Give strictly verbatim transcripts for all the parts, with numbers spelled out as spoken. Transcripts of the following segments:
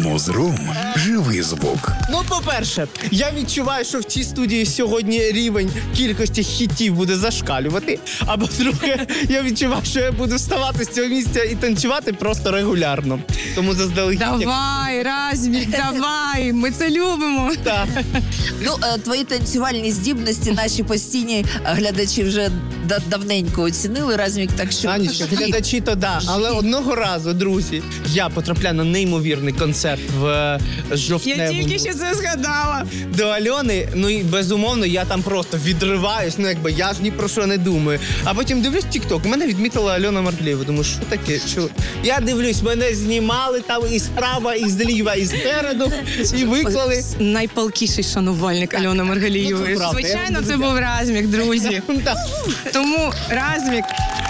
Мозрум. Живий звук. Ну, по-перше, я відчуваю, що в цій студії сьогодні рівень кількості хітів буде зашкалювати. А по-друге, я відчуваю, що я буду вставати з цього місця і танцювати просто регулярно. Тому заздалегідь... Давай, Размік, давай, ми це любимо. Так. Ну, е, твої танцювальні здібності наші постійні глядачі вже да- давненько оцінили, Размік, так що... Анічка, глядачі то да. Але одного разу, друзі, я потрапляю на неймовірний концерт в е, Я жовтневому. тільки що це згадала. До Альони, ну і безумовно, я там просто відриваюсь, ну якби я ж ні про що не думаю. А потім дивлюсь тік-ток, мене відмітила Альона Мардлієва. Думаю, що таке? Що? Я дивлюсь, мене знімали там і справа, і зліва, і спереду, і виклали. Найпалкіший шанувальник Альони Ну, Маргалієвої. це правда, Звичайно, я це вам був Размік, друзі. Так. Тому, Размік,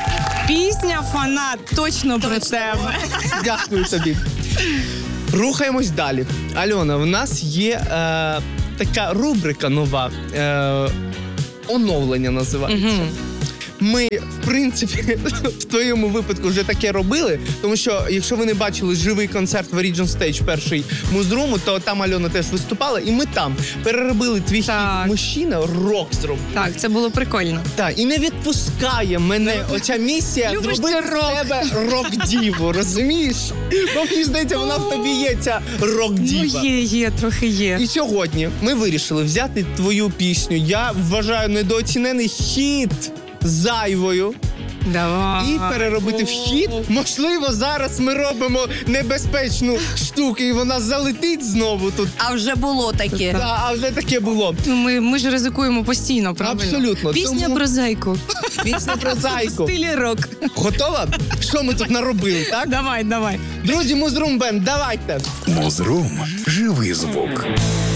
пісня «Фанат» точно про тебе. Дякую тобі. Рухаємось далі. Альона, в нас є е, така рубрика нова. Е, оновлення називається. Мгм. Ми, в принципі, в твоєму випадку вже таке робили, тому що, якщо ви не бачили живий концерт в Origin Stage перший Музруму, то там Альона теж виступала, і ми там переробили твій Так. хіт «Мужчина», рок зробили. Так, це було прикольно. Так, і не відпускає мене оця місія Любиш зробити ти рок. з тебе рок-діву, розумієш? Бо мені здається, вона в тобі є ця рок-діва. Ну, є, є, трохи є. І сьогодні ми вирішили взяти твою пісню. Я вважаю недооцінений хіт зайвою Давай. і переробити в хіт. Можливо, зараз ми робимо небезпечну штуку, і вона залетить знову тут. А вже було таке. Та, а вже таке було. Ну, ми, ми ж ризикуємо постійно, правильно? Абсолютно. Пісня Тому- про зайку. Пісня про В зайку. стилі рок. Готова? Що ми тут наробили, так? Давай, давай. Друзі, Музрум Бенд, давайте. Мозрум. Живий звук.